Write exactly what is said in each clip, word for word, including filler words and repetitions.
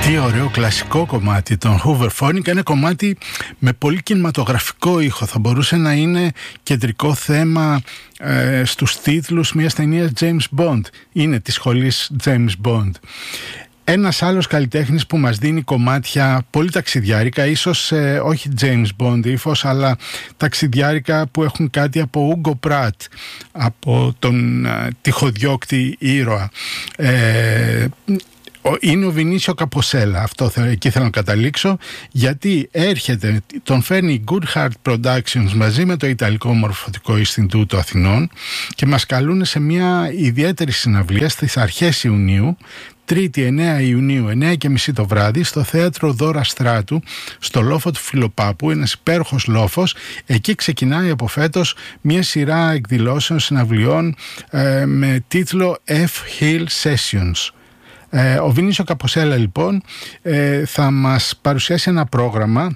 Τι ωραίο κλασικό κομμάτι των Hooverphonic. Ένα κομμάτι με πολύ κινηματογραφικό ήχο. Θα μπορούσε να είναι κεντρικό θέμα ε, στους τίτλους μιας ταινίας James Bond. Είναι της σχολής James Bond. Ένας άλλος καλλιτέχνης που μας δίνει κομμάτια πολύ ταξιδιάρικα, ίσως ε, όχι James Bond ύφος, αλλά ταξιδιάρικα που έχουν κάτι από Ούγκο Πράτ, από τον ε, τυχοδιώκτη ήρωα. Ε, είναι ο Βινίσιο Καποσέλα. Αυτό εκεί θέλω να καταλήξω, γιατί έρχεται, τον φέρνει η Good Heart Productions μαζί με το Ιταλικό Μορφωτικό Ινστιτούτο Αθηνών και μας καλούν σε μια ιδιαίτερη συναυλία στις αρχές Ιουνίου, Τρίτη εννέα Ιουνίου, εννέα και μισή το βράδυ, στο θέατρο Δώρα Στράτου, στο λόφο του Φιλοπάπου, ένας υπέροχος λόφος. Εκεί ξεκινάει από φέτος μια σειρά εκδηλώσεων συναυλιών ε, με τίτλο F Hill Sessions. Ε, ο Βινίσιο Καποσέλα λοιπόν ε, θα μας παρουσιάσει ένα πρόγραμμα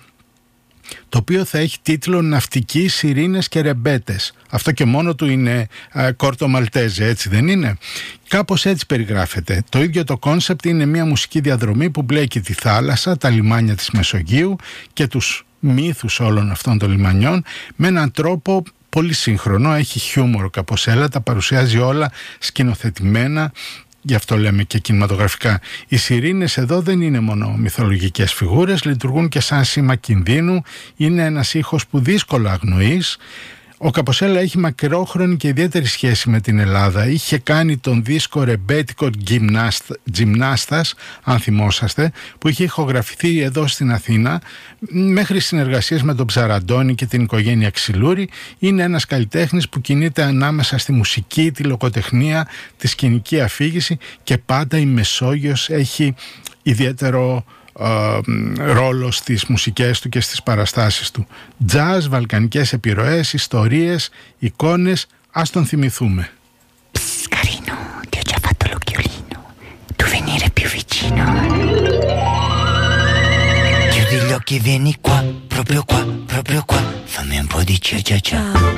το οποίο θα έχει τίτλο «Ναυτικοί, Σιρήνες και Ρεμπέτες». Αυτό και μόνο του είναι ε, κόρτο Μαλτέζε, έτσι δεν είναι? Κάπως έτσι περιγράφεται. Το ίδιο το κόνσεπτ είναι μια μουσική διαδρομή που μπλέκει τη θάλασσα, τα λιμάνια της Μεσογείου και τους μύθους όλων αυτών των λιμανιών με έναν τρόπο πολύ σύγχρονο. Έχει χιούμορ ο Καποσέλα, τα παρουσιάζει όλα σκηνοθετημένα. Γι' αυτό λέμε και κινηματογραφικά. Οι σιρήνες εδώ δεν είναι μόνο μυθολογικές φιγούρες, λειτουργούν και σαν σήμα κινδύνου. Είναι ένας ήχος που δύσκολα αγνοείς. Ο Καποσέλα έχει μακρόχρονη και ιδιαίτερη σχέση με την Ελλάδα. Είχε κάνει τον δίσκο «Ρεμπέτικο Τζιμνάστας», αν θυμόσαστε, που είχε ηχογραφηθεί εδώ στην Αθήνα, μέχρι συνεργασίες με τον Ψαραντώνη και την οικογένεια Ξυλούρη. Είναι ένας καλλιτέχνης που κινείται ανάμεσα στη μουσική, τη λογοτεχνία, τη σκηνική αφήγηση και πάντα η Μεσόγειος έχει ιδιαίτερο Uh, ρόλο στις μουσικές του και στις παραστάσεις του. Τζαζ, βαλκανικές επιρροές, ιστορίες, εικόνες. Ας τον θυμηθούμε. Psst, carino, ti ho già fatto l'occhiolino. Tu venire più vicino. Chiudi gli occhi e vieni qua, proprio qua, proprio qua. Fammi un po' di cia cia cia.